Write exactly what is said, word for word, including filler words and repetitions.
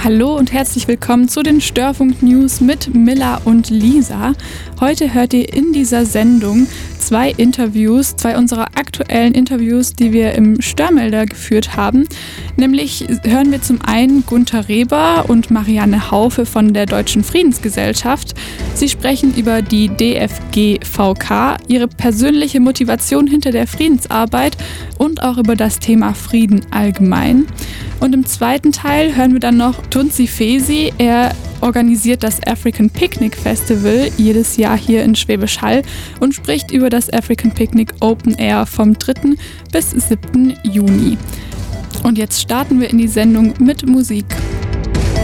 Hallo und herzlich willkommen zu den Störfunk News mit Milla und Lisa. Heute hört ihr in dieser Sendung zwei Interviews, zwei unserer aktuellen Interviews, die wir im Störmelder geführt haben. Nämlich hören wir zum einen Gunter Reber und Marianne Haufe von der Deutschen Friedensgesellschaft. Sie sprechen über die D F G V K, ihre persönliche Motivation hinter der Friedensarbeit und auch über das Thema Frieden allgemein. Und im zweiten Teil hören wir dann noch Tunzi Fesi. Er organisiert das African Picnic Festival jedes Jahr hier in Schwäbisch Hall und spricht über das African Picnic Open Air vom dritten bis siebten Juni. Und jetzt starten wir in die Sendung mit Musik.